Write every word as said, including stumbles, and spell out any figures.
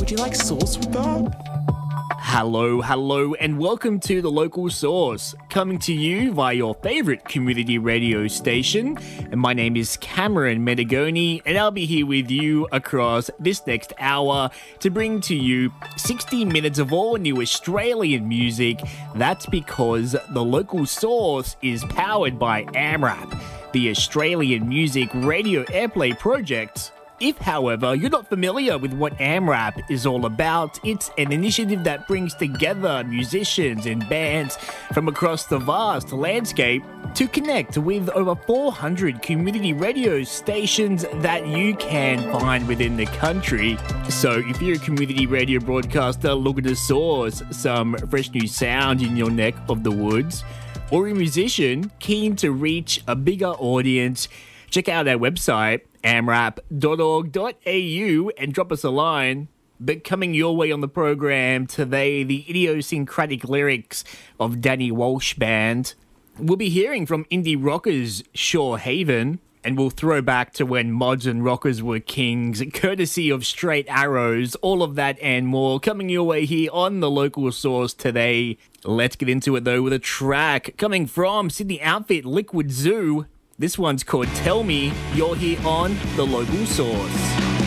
Would you like sauce with that? Hello, hello, and welcome to The Local Source, coming to you via your favorite community radio station. And my name is Cameron Metagoni, and I'll be here with you across this next hour to bring to you sixty minutes of all new Australian music. That's because The Local Source is powered by AMRAP, the Australian Music Radio Airplay Project. If, however, you're not familiar with what AMRAP is all about, it's an initiative that brings together musicians and bands from across the vast landscape to connect with over four hundred community radio stations that you can find within the country. So if you're a community radio broadcaster looking to source some fresh new sound in your neck of the woods, or a musician keen to reach a bigger audience, check out our website, amrap dot org dot a u, and drop us a line. But coming your way on the program today, the idiosyncratic lyrics of Danny Walsh Band. We'll be hearing from indie rockers Shore Haven, and we'll throw back to when mods and rockers were kings, courtesy of Straight Arrows. All of that and more coming your way here on The Local Source today. Let's get into it though with a track coming from Sydney outfit Liquid Zoo. This one's called Tell Me. You're here on The Local Source.